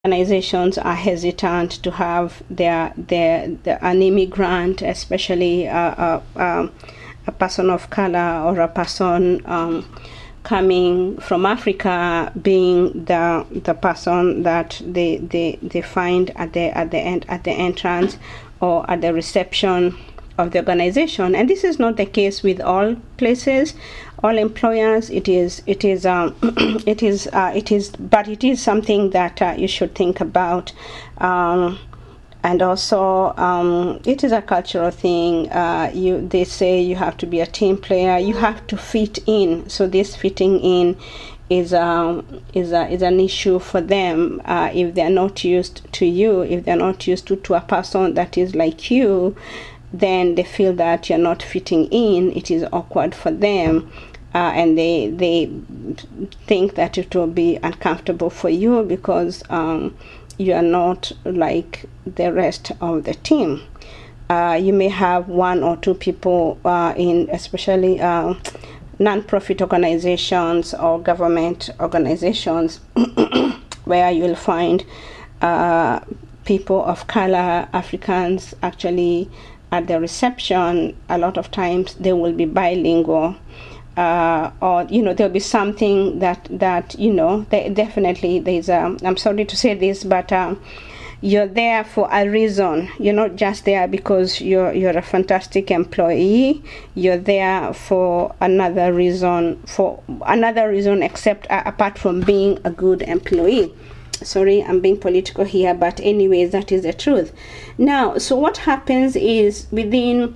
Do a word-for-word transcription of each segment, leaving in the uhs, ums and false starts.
organizations are hesitant to have their their, their an immigrant, especially a, a, um, a person of color or a person um, coming from Africa, being the the person that they they, they find at the at the end at the entrance or at the reception of the organization. And this is not the case with all places, all employers. It is it is um, it is uh, it is but it is something that uh, you should think about. Um, and also um, it is a cultural thing. Uh, you they say you have to be a team player, you have to fit in. So this fitting in is um is a, is an issue for them. Uh, if they're not used to you, if they're not used to, to a person that is like you, then they feel that you're not fitting in. It is awkward for them, uh, and they they think that it will be uncomfortable for you because um, you are not like the rest of the team. Uh, you may have one or two people uh, in, especially uh, non-profit organizations or government organizations, where you'll find uh, people of color, Africans, actually at the reception. A lot of times they will be bilingual, uh, or you know there'll be something that that you know they, definitely there's a, I'm sorry to say this, but um, you're there for a reason. You're not just there because you're you're a fantastic employee. You're there for another reason, for another reason except uh, apart from being a good employee. Sorry, I'm being political here, but anyways, that is the truth. Now, so what happens is within,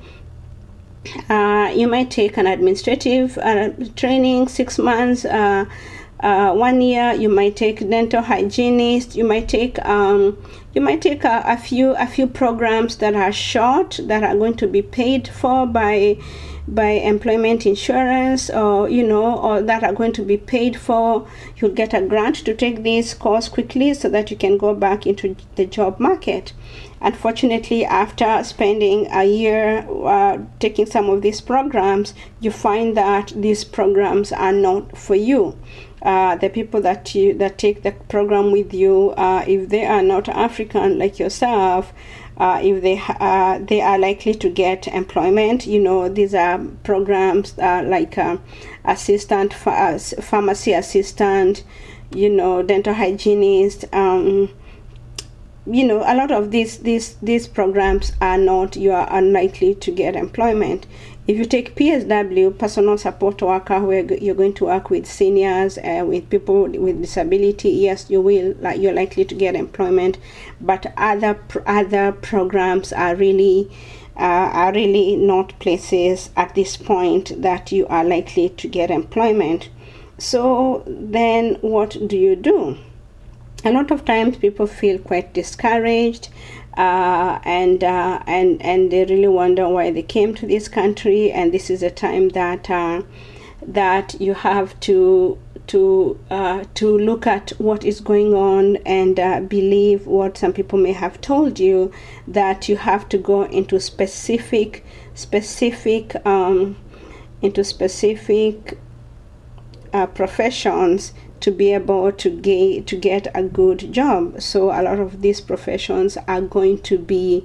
uh, you might take an administrative uh, training, six months, uh, uh, one year. You might take dental hygienist. You might take, um, you might take a, a few, a few programs that are short, that are going to be paid for by. by employment insurance, or you know, or that are going to be paid for. You'll get a grant to take this course quickly so that you can go back into the job market. Unfortunately, after spending a year uh, taking some of these programs, you find that these programs are not for you. Uh, the people that you that take the program with you, uh, if they are not African like yourself, Uh, if they uh, they are likely to get employment. You know, these are programs uh, like uh, assistant, ph- pharmacy assistant, you know, dental hygienist. Um, you know, a lot of these these these programs are not. You are unlikely to get employment. If you take P S W, personal support worker, where you're going to work with seniors, uh, with people with disability, yes, you will. Like you're likely to get employment, but other other programs are really uh, are really not places at this point that you are likely to get employment. So then, what do you do? A lot of times, people feel quite discouraged. Uh, and uh, and and they really wonder why they came to this country, and this is a time that uh, that you have to to uh, to look at what is going on and uh, believe what some people may have told you, that you have to go into specific specific um, into specific uh, professions to be able to get to get a good job. So a lot of these professions are going to be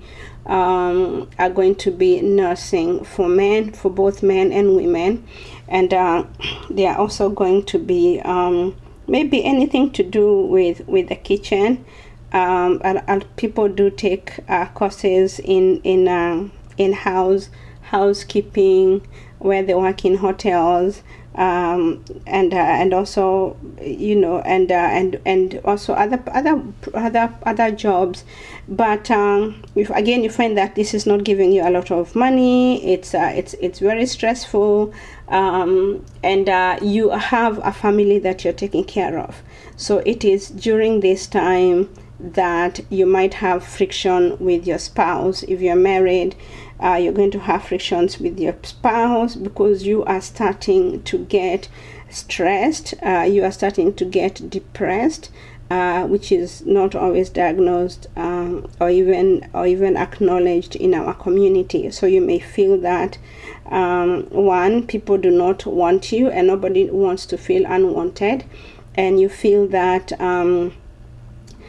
um, are going to be nursing for men, for both men and women, and uh, they are also going to be um, maybe anything to do with with the kitchen. Um, and, and people do take uh, courses in in uh, in house housekeeping, where they work in hotels. Um, and uh, and also you know and uh, and and also other other other other jobs, but um, if again you find that this is not giving you a lot of money, it's uh, it's it's very stressful, um, and uh, you have a family that you're taking care of. So it is during this time that you might have friction with your spouse. If you're married, uh, you're going to have frictions with your spouse because you are starting to get stressed, uh, you are starting to get depressed, uh, which is not always diagnosed um, or even or even acknowledged in our community. So you may feel that um, one, people do not want you, and nobody wants to feel unwanted, and you feel that um,